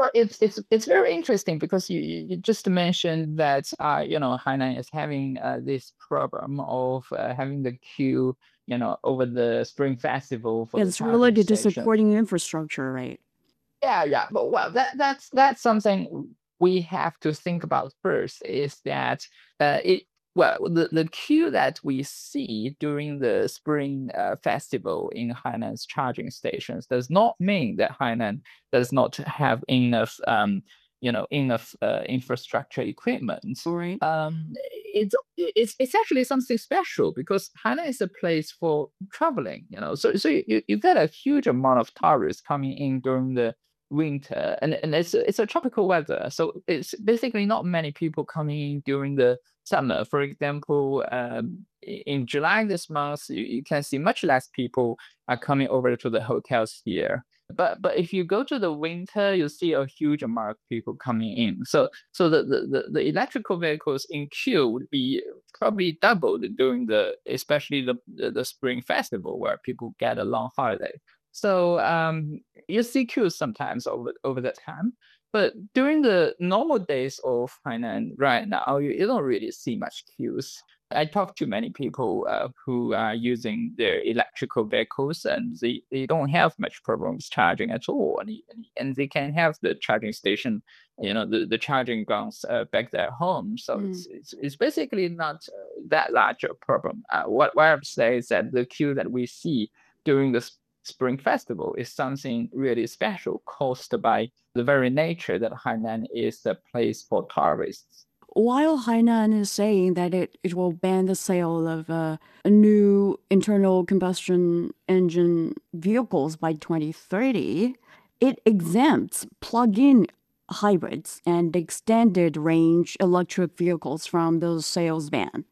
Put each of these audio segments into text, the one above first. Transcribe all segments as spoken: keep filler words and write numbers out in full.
Well, it's it's it's very interesting because you you you just mentioned that uh you know Hainan is having uh, this problem of uh, having the queue you know over the Spring Festival for the It's charging related to station. supporting infrastructure, right? Yeah, yeah. But well, that that's that's something we have to think about first is that uh, it well the, the queue that we see during the Spring uh, Festival in Hainan's charging stations does not mean that Hainan does not have enough um you know enough uh, infrastructure equipment. All right. Um, it's it's it's actually something special because Hainan is a place for traveling, you know. So so you, you get a huge amount of tourists coming in during the winter, and, and it's it's a tropical weather, so it's basically not many people coming in during the summer. For example, um, in July this month, you, you can see much less people are coming over to the hotels here. But but if you go to the winter, you see a huge amount of people coming in. So so the the, the, the electrical vehicles in queue would be probably doubled during the especially the, the the Spring Festival where people get a long holiday. So um, you see queues sometimes over over that time. But during the normal days of Hainan right now, you, you don't really see much queues. I talked to many people uh, who are using their electrical vehicles, and they, they don't have much problems charging at all. And, and they can have the charging station, you know, the, the charging grounds uh, back their home. So Mm. it's, it's, it's basically not uh, that large a problem. Uh, what, what I would say is that the queue that we see during the Spring Festival is something really special caused by the very nature that Hainan is a place for tourists. While Hainan is saying that it, it will ban the sale of uh, new internal combustion engine vehicles by twenty thirty, it exempts plug in hybrids and extended range electric vehicles from those sales ban.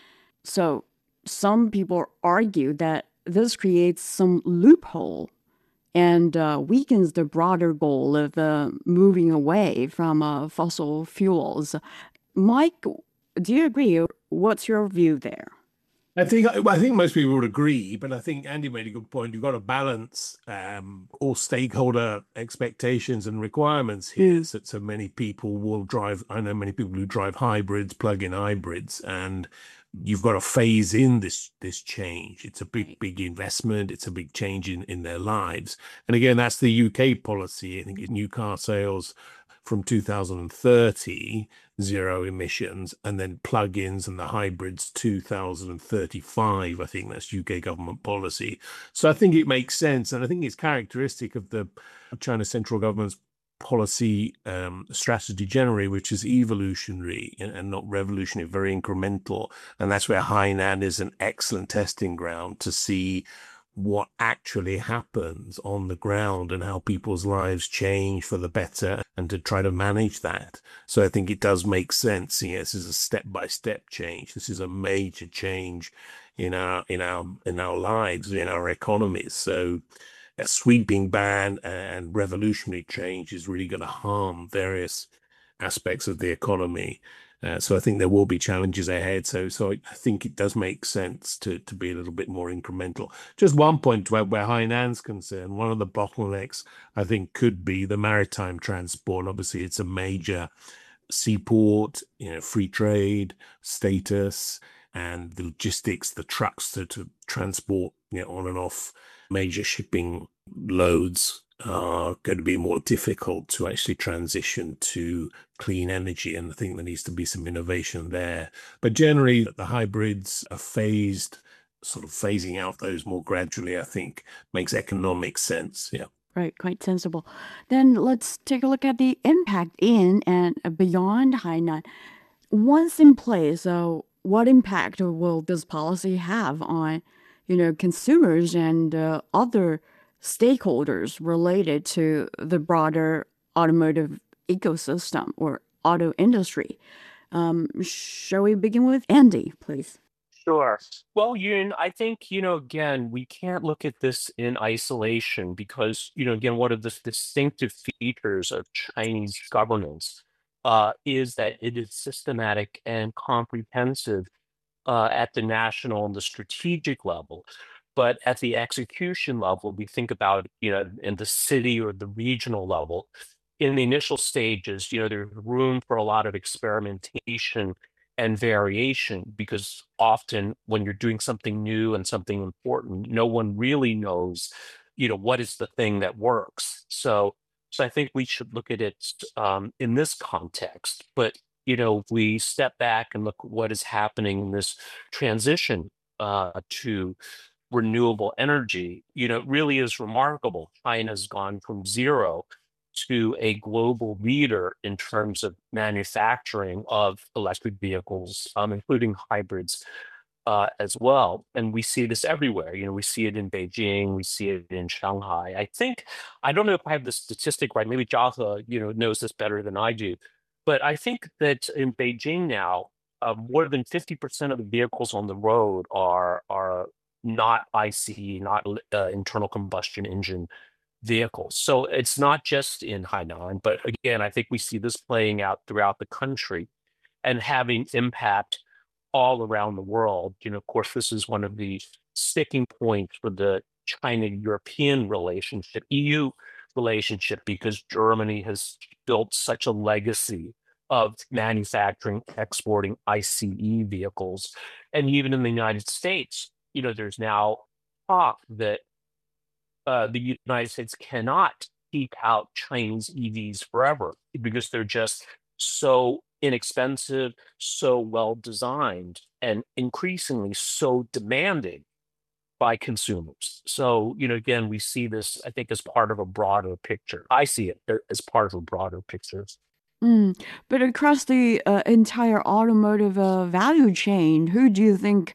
So some people argue that this creates some loophole and uh, weakens the broader goal of uh, moving away from uh, fossil fuels. Mike, do you agree? What's your view there? I think I think most people would agree, but I think Andy made a good point. You've got to balance um, all stakeholder expectations and requirements here. Mm, So, so many people will drive. I know many people who drive hybrids, plug-in hybrids, and you've got to phase in this this change. It's a big, right. big investment. It's a big change in in their lives. And again, that's the U K policy. I think new car sales from two thousand thirty, zero emissions, and then plug-ins and the hybrids two thousand thirty-five. I think that's U K government policy. So I think it makes sense. And I think it's characteristic of the China central government's policy um, strategy generally, which is evolutionary and, and not revolutionary, very incremental. And that's where Hainan is an excellent testing ground to see what actually happens on the ground and how people's lives change for the better and to try to manage that. So I think it does make sense. Yes, this is a step-by-step change. This is a major change in our in our in our lives, in our economies. So a sweeping ban and revolutionary change is really going to harm various aspects of the economy. Uh, so I think there will be challenges ahead. So so I think it does make sense to to be a little bit more incremental. Just one point where, where Hainan's concerned, one of the bottlenecks I think could be the maritime transport. Obviously, it's a major seaport, you know, free trade status, and the logistics, the trucks to, to transport, you know, on and off major shipping loads are going to be more difficult to actually transition to clean energy. And I think there needs to be some innovation there. But generally, the hybrids are phased, sort of phasing out those more gradually, I think makes economic sense. Yeah. Right, quite sensible. Then let's take a look at the impact in and beyond Hainan. Once in place, so what impact will this policy have on, you know, consumers and uh, other stakeholders related to the broader automotive ecosystem or auto industry? Um, shall we begin with Andy, please? Sure. Well, Yun, I think, you know, again, we can't look at this in isolation because, you know, again, one of the distinctive features of Chinese governance uh, is that it is systematic and comprehensive uh, at the national and the strategic level. But at the execution level, we think about, you know, in the city or the regional level, in the initial stages, you know, there's room for a lot of experimentation and variation because often when you're doing something new and something important, no one really knows, you know, what is the thing that works. So, so I think we should look at it um, in this context. But you know, if we step back and look at what is happening in this transition uh, to renewable energy, you know, it really is remarkable. China's gone from zero to a global leader in terms of manufacturing of electric vehicles, um, including hybrids uh, as well. And we see this everywhere. You know, we see it in Beijing, we see it in Shanghai. I think, I don't know if I have the statistic right, maybe Jia, you know, knows this better than I do, but I think that in Beijing now, uh, more than fifty percent of the vehicles on the road are are not I C E, not uh, internal combustion engine vehicles. So it's not just in Hainan, but again, I think we see this playing out throughout the country and having impact all around the world. You know, of course, this is one of the sticking points for the China-European relationship, E U relationship, because Germany has built such a legacy of manufacturing, exporting I C E vehicles. And even in the United States, you know, there's now talk that uh, the United States cannot keep out Chinese E Vs forever because they're just so inexpensive, so well designed, and increasingly so demanding by consumers. So, you know, again, we see this, I think, as part of a broader picture. I see it as part of a broader picture. Mm. But across the uh, entire automotive uh, value chain, who do you think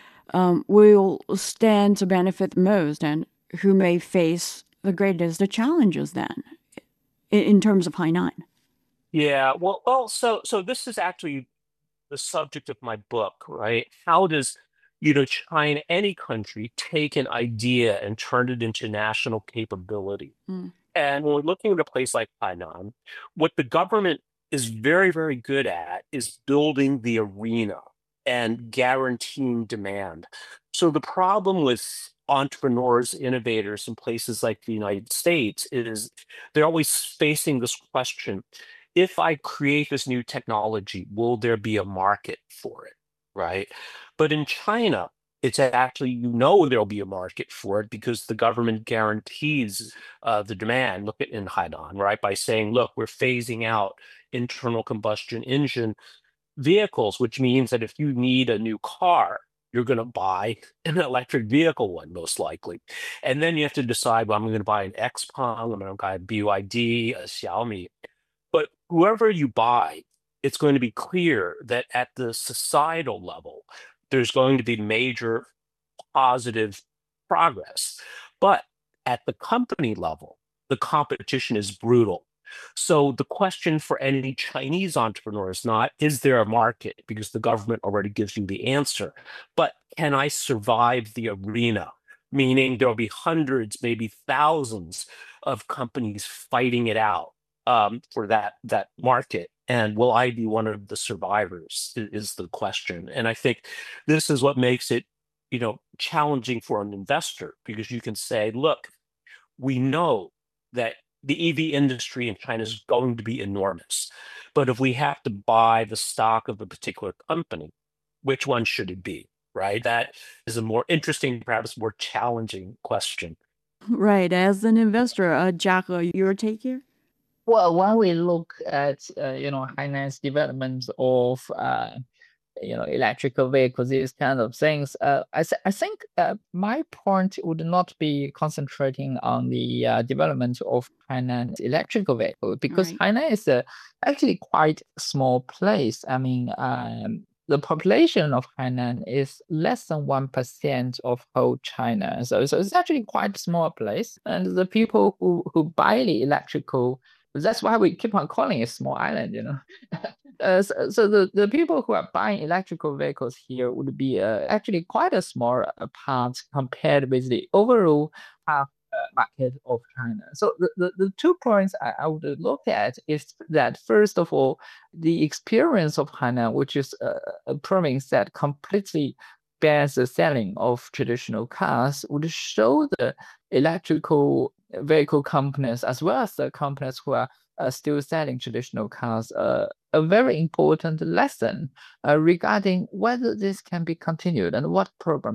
um, will stand to benefit the most, and who may face the greatest challenges then, in, in terms of Hainan? Yeah, well, well, so so this is actually the subject of my book, right? How does, you know, China, any country, take an idea and turn it into national capability? Mm. And when we're looking at a place like Hainan, what the government is very, very good at is building the arena and guaranteeing demand. So the problem with entrepreneurs, innovators in places like the United States is they're always facing this question: if I create this new technology, will there be a market for it? Right? But in China, it's actually, you know, there'll be a market for it because the government guarantees uh, the demand. Look at in Hainan, right? By saying, look, we're phasing out internal combustion engine vehicles, which means that if you need a new car, you're going to buy an electric vehicle one, most likely. And then you have to decide, well, I'm going to buy an Xpeng, I'm going to buy a B Y D, a Xiaomi. But whoever you buy, it's going to be clear that at the societal level, there's going to be major positive progress. But at the company level, the competition is brutal. So the question for any Chinese entrepreneur is not, is there a market? Because the government already gives you the answer. But can I survive the arena? Meaning there'll be hundreds, maybe thousands of companies fighting it out um, for that that market. And will I be one of the survivors is, is the question. And I think this is what makes it, you know, challenging for an investor, because you can say, look, we know that the E V industry in China is going to be enormous. But if we have to buy the stock of a particular company, which one should it be, right? That is a more interesting, perhaps more challenging question. Right. As an investor, uh, Jia, your take here? Well, when we look at uh, you know Hainan's development of uh, you know electrical vehicles, these kind of things, uh, I th- I think uh, my point would not be concentrating on the uh, development of Hainan's electrical vehicle, because Right. Hainan is a actually quite small place. I mean, um, the population of Hainan is less than one percent of whole China, so so it's actually quite a small place, and the people who who buy the electrical, that's why we keep on calling it small island, you know. Uh, so, so the, the people who are buying electrical vehicles here would be uh, actually quite a small uh, part compared with the overall uh, market of China. So the, the, the two points I, I would look at is that, first of all, the experience of Hainan, which is uh, a province that completely bans the selling of traditional cars would show the electrical vehicle companies as well as the companies who are uh, still selling traditional cars uh, a very important lesson uh, regarding whether this can be continued and what programs